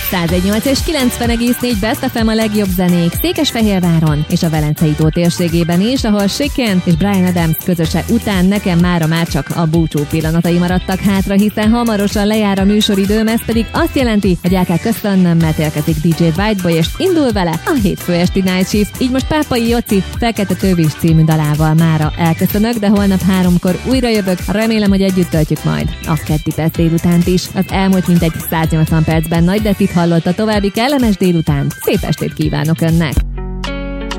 118 és 90,4 Best FM a legjobb zenék Székesfehérváron és a Velencei tó térségében is, ahol Shaken és Bryan Adams közöse után nekem már csak a búcsú pillanatai maradtak hátra, hiszen hamarosan lejár a műsoridőm, ez pedig azt jelenti, hogy el kell köszönnöm, mert érkezik DJ Whiteboy, és indul vele a hétfő esti Night Shift. Így most Pápai Joci Fekete Tövis című dalával mára elköszönök, de holnap 3-kor újra jövök. Remélem, hogy együtt töltjük majd a keddi perc délutánt is. Az elmúlt mintegy 180 percben Nagy Dettit hallotta, további kellemes délután. Szép estét kívánok önnek!